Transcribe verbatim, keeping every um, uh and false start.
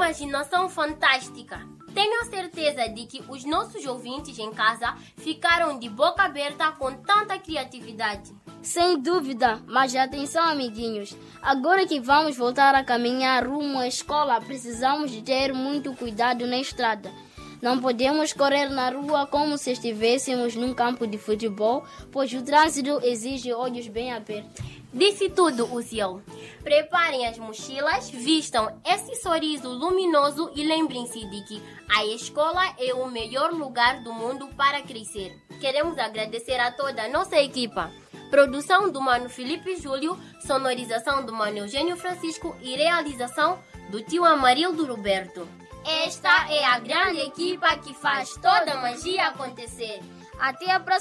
imaginação fantástica. Tenho certeza de que os nossos ouvintes em casa ficaram de boca aberta com tanta criatividade. Sem dúvida, mas atenção, amiguinhos. Agora que vamos voltar a caminhar rumo à escola, precisamos de ter muito cuidado na estrada. Não podemos correr na rua como se estivéssemos num campo de futebol, pois o trânsito exige olhos bem abertos. Disse tudo, Uziel. Preparem as mochilas, vistam esse sorriso luminoso e lembrem-se de que a escola é o melhor lugar do mundo para crescer. Queremos agradecer a toda a nossa equipa. Produção do Mano Felipe Júlio, sonorização do Mano Eugênio Francisco e realização do tio Amarildo Roberto. Esta é a grande equipa que faz toda a magia acontecer. Até a próxima.